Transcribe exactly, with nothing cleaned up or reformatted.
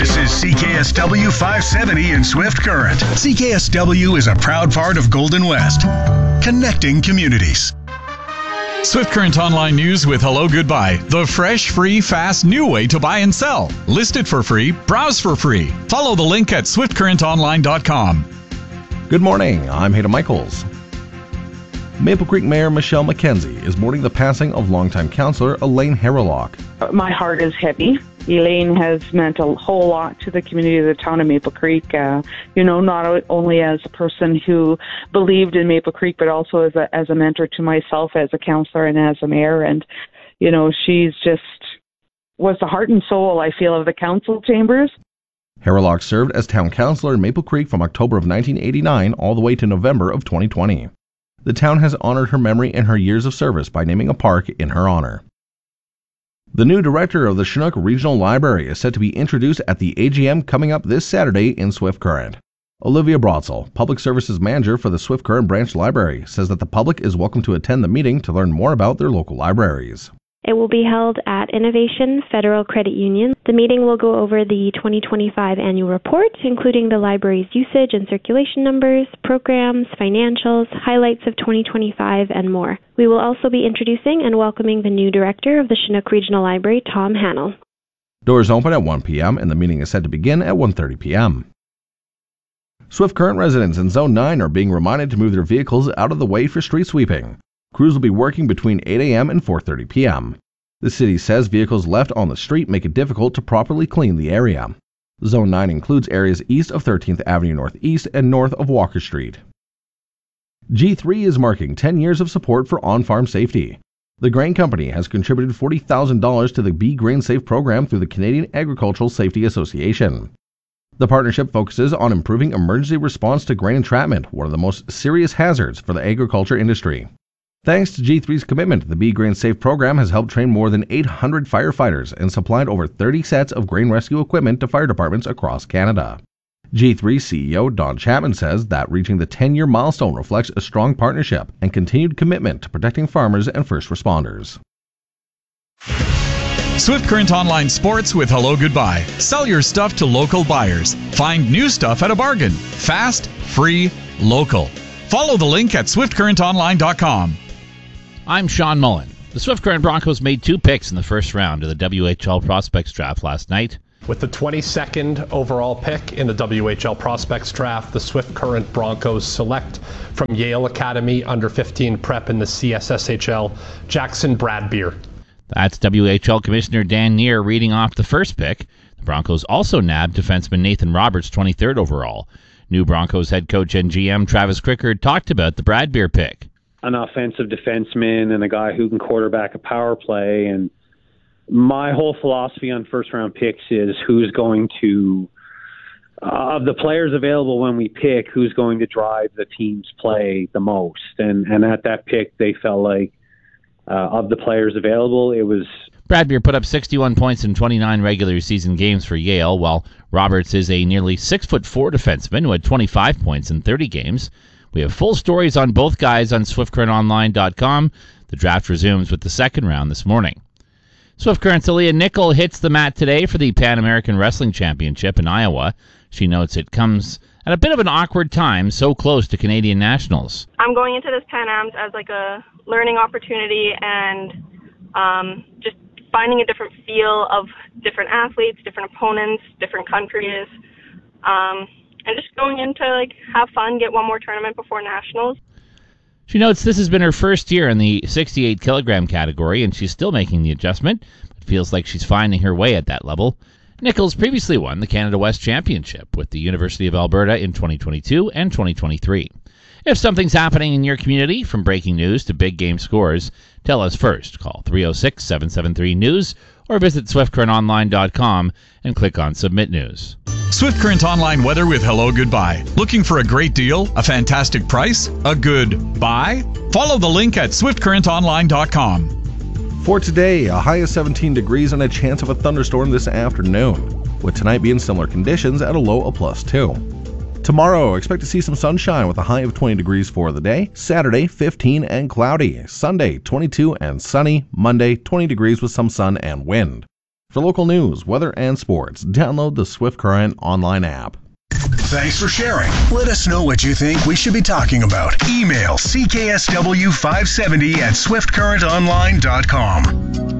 This is C K S W five seventy in Swift Current. C K S W is a proud part of Golden West, connecting communities. Swift Current Online News with Hello Goodbye, the fresh, free, fast, new way to buy and sell. List it for free, browse for free. Follow the link at swift current online dot com. Good morning, I'm Hayden Michaels. Maple Creek Mayor Michelle McKenzie is mourning the passing of longtime councillor Elaine Harralock. My heart is heavy. Elaine has meant a whole lot to the community of the town of Maple Creek, uh, you know, not only as a person who believed in Maple Creek, but also as a, as a mentor to myself as a councillor and as a mayor. And, you know, she's just was the heart and soul, I feel, of the council chambers. Harralock served as town councillor in Maple Creek from October of nineteen eighty-nine all the way to November of twenty twenty. The town has honored her memory and her years of service by naming a park in her honor. The new director of the Chinook Regional Library is set to be introduced at the A G M coming up this Saturday in Swift Current. Olivia Brotzel, Public Services Manager for the Swift Current Branch Library, says that the public is welcome to attend the meeting to learn more about their local libraries. It will be held at Innovation Federal Credit Union. The meeting will go over the twenty twenty-five annual report, including the library's usage and circulation numbers, programs, financials, highlights of twenty twenty-five, and more. We will also be introducing and welcoming the new director of the Chinook Regional Library, Tom Hannell. Doors open at one p.m. and the meeting is set to begin at one thirty p.m. Swift Current residents in Zone nine are being reminded to move their vehicles out of the way for street sweeping. Crews will be working between eight a.m. and four thirty p.m. The city says vehicles left on the street make it difficult to properly clean the area. Zone nine includes areas east of thirteenth Avenue Northeast and north of Walker Street. G three is marking ten years of support for on-farm safety. The grain company has contributed forty thousand dollars to the Be Grain Safe program through the Canadian Agricultural Safety Association. The partnership focuses on improving emergency response to grain entrapment, one of the most serious hazards for the agriculture industry. Thanks to G three's commitment, the Be Grain Safe program has helped train more than eight hundred firefighters and supplied over thirty sets of grain rescue equipment to fire departments across Canada. G three C E O Don Chapman says that reaching the ten-year milestone reflects a strong partnership and continued commitment to protecting farmers and first responders. Swift Current Online Sports with Hello Goodbye. Sell your stuff to local buyers. Find new stuff at a bargain. Fast, free, local. Follow the link at swift current online dot com. I'm Sean Mullen. The Swift Current Broncos made two picks in the first round of the W H L Prospects Draft last night. With the twenty-second overall pick in the W H L Prospects Draft, the Swift Current Broncos select from Yale Academy under fifteen prep in the C S S H L, Jackson Bradbeer. That's W H L Commissioner Dan Neer reading off the first pick. The Broncos also nabbed defenseman Nathan Roberts, twenty-third overall. New Broncos head coach and G M Travis Crickard talked about the Bradbeer pick. An offensive defenseman and a guy who can quarterback a power play. And my whole philosophy on first-round picks is who's going to, uh, of the players available when we pick, who's going to drive the team's play the most. And, and at that pick, they felt like uh, of the players available, it was... Bradbeer put up sixty-one points in twenty-nine regular season games for Yale, while Roberts is a nearly six foot four defenseman who had twenty-five points in thirty games. We have full stories on both guys on swift current online dot com. The draft resumes with the second round this morning. Swift Current's Aaliyah Nickel hits the mat today for the Pan American Wrestling Championship in Iowa. She notes it comes at a bit of an awkward time, so close to Canadian nationals. I'm going into this Pan Ams as like a learning opportunity and um, just finding a different feel of different athletes, different opponents, different countries. Um, And just going in to like have fun, get one more tournament before nationals. She notes this has been her first year in the sixty-eight kilogram category, and she's still making the adjustment, but feels like she's finding her way at that level. Nichols previously won the Canada West Championship with the University of Alberta in twenty twenty-two and twenty twenty-three. If something's happening in your community, from breaking news to big game scores, tell us first. Call three oh six, seven seven three, news or visit swift current online dot com and click on Submit News. Swift Current Online weather with Hello Goodbye. Looking for a great deal, a fantastic price, a good buy? Follow the link at swift current online dot com. For today, a high of seventeen degrees and a chance of a thunderstorm this afternoon, with tonight being similar conditions at a low of plus two. Tomorrow, expect to see some sunshine with a high of twenty degrees for the day. Saturday, fifteen and cloudy. Sunday, twenty-two and sunny. Monday, twenty degrees with some sun and wind. For local news, weather, and sports, download the Swift Current online app. Thanks for sharing. Let us know what you think we should be talking about. Email C K S W five seventy at swift current online dot com.